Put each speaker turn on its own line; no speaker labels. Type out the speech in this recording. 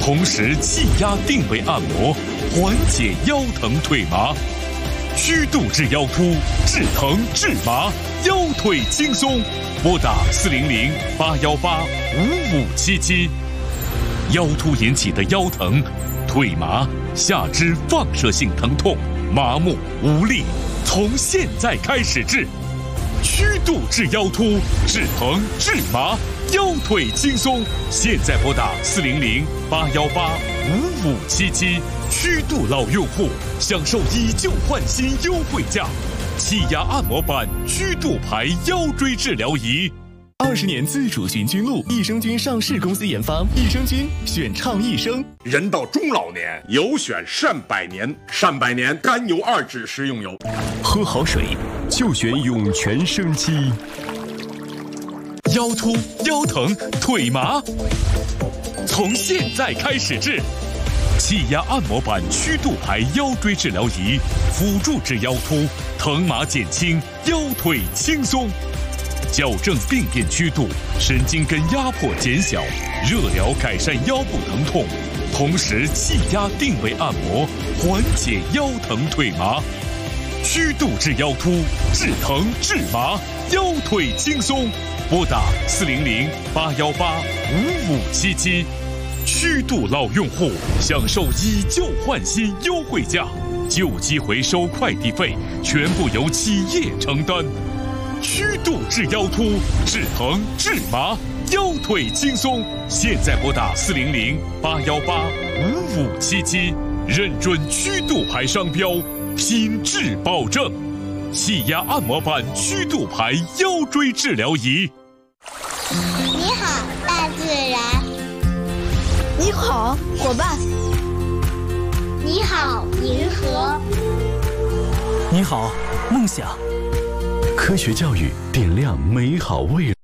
同时气压定位按摩，缓解腰疼腿麻。虚度至腰突，治疼治麻，腰腿轻松。拨打400-818-5577。腰突引起的腰疼、腿麻、下肢放射性疼痛、麻木无力，从现在开始治。虚度治腰突，治疼治麻，腰腿轻松。现在拨打400-818-5577。虚度老用户享受以旧换新优惠价，气压按摩板虚度牌腰椎治疗仪。
20年自主循菌露，益生菌上市公司研发，益生菌选畅益生。
人到中老年，有选善百年，善百年甘油2酯食用油。
喝好水就选涌泉生机。
腰突、腰疼、腿麻，从现在开始治。气压按摩板虚度牌腰椎治疗仪，辅助治腰突，疼麻减轻，腰腿轻松。矫正病变曲度，神经根压迫减小，热疗改善腰部疼痛，同时气压定位按摩，缓解腰疼腿麻。虚度治腰突，治疼治麻，腰腿轻松。拨打400-818-5577。虚度老用户享受以旧换新优惠价，旧机回收快递费全部由企业承担。虚度治腰突，治疼治麻，腰腿轻松。现在拨打400-818-5577，认准虚度牌商标，品质保证。气压按摩板虚度牌腰椎治疗仪。
你好，大自然。
你好，伙伴。
你好，银河。
你好，梦想。
科学教育点亮美好未来。